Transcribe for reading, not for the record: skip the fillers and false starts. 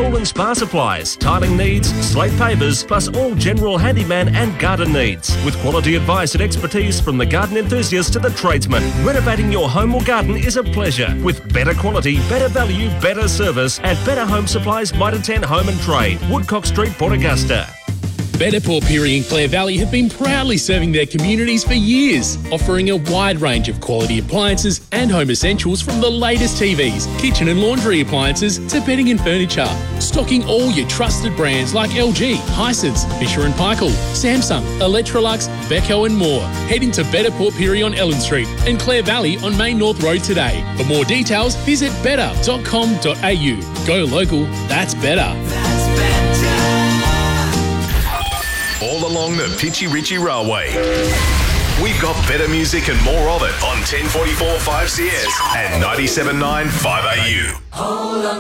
pool and spa supplies, tiling needs, slate pavers, plus all general handyman and garden needs. With quality advice and expertise from the garden enthusiast to the tradesman, renovating your home or garden is a pleasure. With better quality, better value, better service, and Better Home Supplies Mitre 10 Home and Trade, Woodcock Street, Port Augusta. Better Port Pirie and Clare Valley have been proudly serving their communities for years, offering a wide range of quality appliances and home essentials from the latest TVs, kitchen and laundry appliances to bedding and furniture. Stocking all your trusted brands like LG, Hisense, Fisher & Paykel, Samsung, Electrolux, Beko and more. Head into Better Port Pirie on Ellen Street and Clare Valley on Main North Road today. For more details, visit better.com.au. Go local, that's better. All along the Pitchy Ritchie Railway. We've got better music and more of it on 1044 5CS and 97.9 5AU.